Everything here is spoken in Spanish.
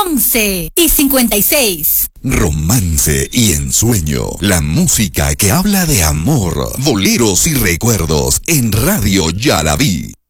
11:56. Romance y ensueño. La música que habla de amor, boleros y recuerdos en Radio Ya la Vi.